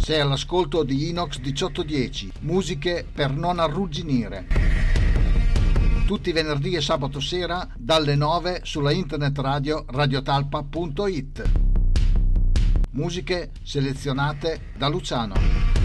Sei all'ascolto di Inox 1810, musiche per non arrugginire. Tutti i venerdì e sabato sera dalle 9 sulla internet radio radiotalpa.it. Musiche selezionate da Luciano.